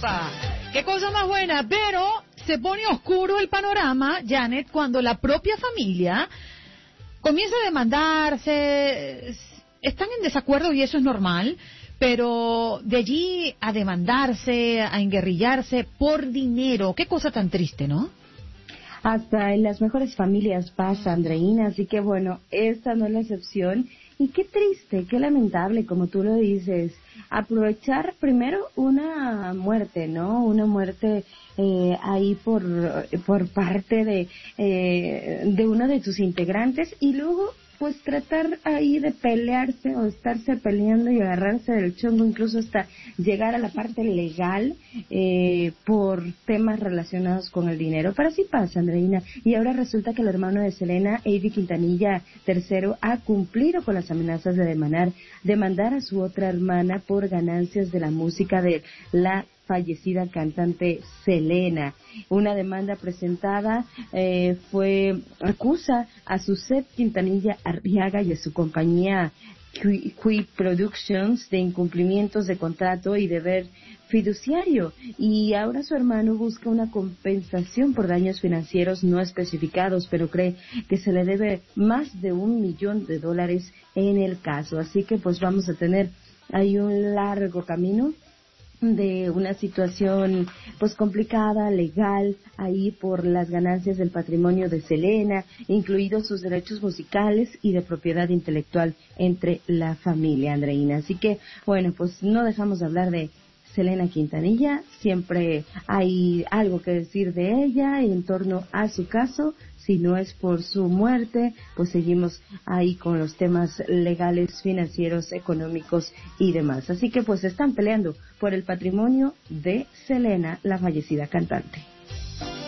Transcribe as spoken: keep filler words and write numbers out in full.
Ufa, qué cosa más buena, pero se pone oscuro el panorama, Janet, cuando la propia familia comienza a demandarse, están en desacuerdo y eso es normal, pero de allí a demandarse, a enguerrillarse por dinero, qué cosa tan triste, ¿no? Hasta en las mejores familias pasa, Andreina, así que bueno, esta no es la excepción. Y qué triste, qué lamentable, como tú lo dices, aprovechar primero una muerte, ¿no? Una muerte eh, ahí por por parte de eh, de uno de tus integrantes y luego pues tratar ahí de pelearse o estarse peleando y agarrarse del chongo, incluso hasta llegar a la parte legal eh, por temas relacionados con el dinero. Pero así pasa, Andreina. Y ahora resulta que el hermano de Selena, Avi Quintanilla tercero, ha cumplido con las amenazas de demandar, demandar a su otra hermana por ganancias de la música de la fallecida cantante Selena. Una demanda presentada eh, fue acusa a Suzette Quintanilla Arriaga y a su compañía Qui Productions de incumplimientos de contrato y deber fiduciario, y ahora su hermano busca una compensación por daños financieros no especificados, pero cree que se le debe más de un millón de dólares en el caso. Así que pues vamos a tener ahí un largo camino de una situación pues complicada, legal, ahí por las ganancias del patrimonio de Selena, incluidos sus derechos musicales y de propiedad intelectual entre la familia, Andreina. Así que, bueno, pues no dejamos de hablar de Selena Quintanilla, siempre hay algo que decir de ella en torno a su caso. Si no es por su muerte, pues seguimos ahí con los temas legales, financieros, económicos y demás. Así que pues están peleando por el patrimonio de Selena, la fallecida cantante.